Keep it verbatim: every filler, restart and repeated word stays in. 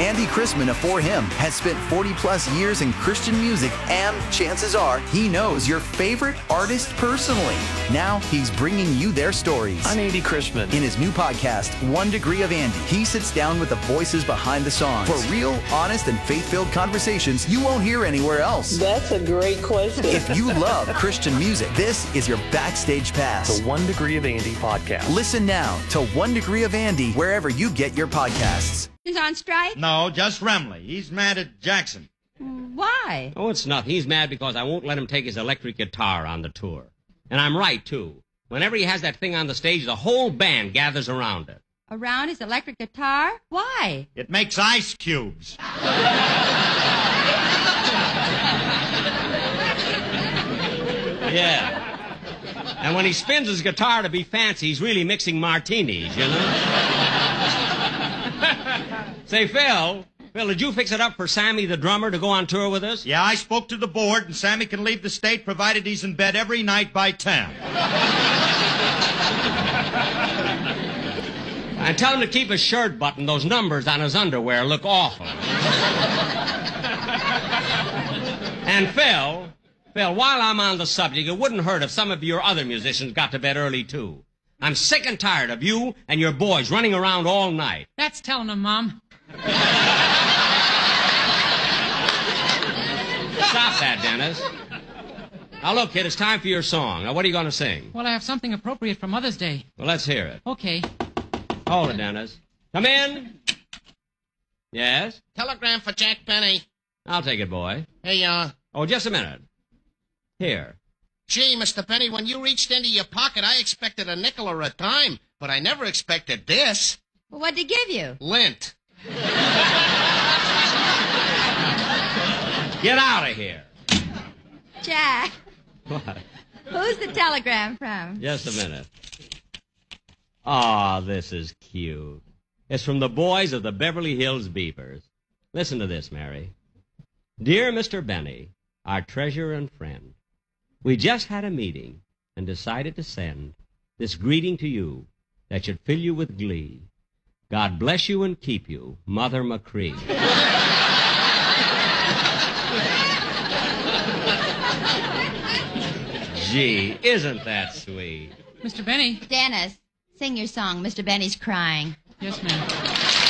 Andy Chrisman of For Him has spent forty plus years in Christian music, and chances are he knows your favorite artist personally. Now he's bringing you their stories. I'm Andy Chrisman. In his new podcast, One Degree of Andy, he sits down with the voices behind the songs for real, honest, and faith-filled conversations you won't hear anywhere else. That's a great question. If you love Christian music, this is your backstage pass. The One Degree of Andy podcast. Listen now to One Degree of Andy wherever you get your podcasts. He's on strike? No, just Remley. He's mad at Jackson. Why? Oh, it's nothing. He's mad because I won't let him take his electric guitar on the tour. And I'm right, too. Whenever he has that thing on the stage, the whole band gathers around it. Around his electric guitar? Why? It makes ice cubes. Yeah. And when he spins his guitar to be fancy, he's really mixing martinis, you know? Say, Phil, Phil, did you fix it up for Sammy the drummer to go on tour with us? Yeah, I spoke to the board, and Sammy can leave the state provided he's in bed every night by ten. And tell him to keep his shirt buttoned. Those numbers on his underwear look awful. And Phil, Phil, while I'm on the subject, it wouldn't hurt if some of your other musicians got to bed early, too. I'm sick and tired of you and your boys running around all night. That's telling them, Mom. Stop that, Dennis. Now, look, kid, it's time for your song. Now, what are you going to sing? Well, I have something appropriate for Mother's Day. Well, let's hear it. Okay. Hold it, Dennis. Come in. Yes? Telegram for Jack Benny. I'll take it, boy. Hey, uh... Oh, just a minute. Here. Gee, Mister Benny, when you reached into your pocket, I expected a nickel or a dime, but I never expected this. Well, what'd he give you? Lint. Get out of here. Jack, What? who's the telegram from? Just a minute. Aw, this is cute. It's from the boys of the Beverly Hills Beavers. Listen to this, Mary. Dear Mister Benny, our treasure and friend, we just had a meeting and decided to send this greeting to you that should fill you with glee. God bless you and keep you, Mother McCree. Gee, isn't that sweet? Mister Benny. Dennis, sing your song. Mister Benny's crying. Yes, ma'am.